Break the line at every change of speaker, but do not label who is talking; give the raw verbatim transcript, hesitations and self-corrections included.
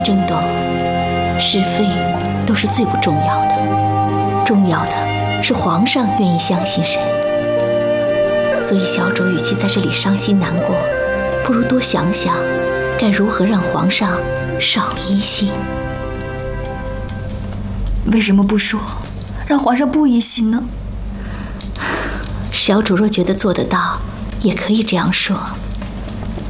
争斗，是非都是最不重要的，重要的是皇上愿意相信谁。所以小主与其在这里伤心难过，不如多想想该如何让皇上少疑心。
为什么不说让皇上不疑心呢？
小主若觉得做得到，也可以这样说。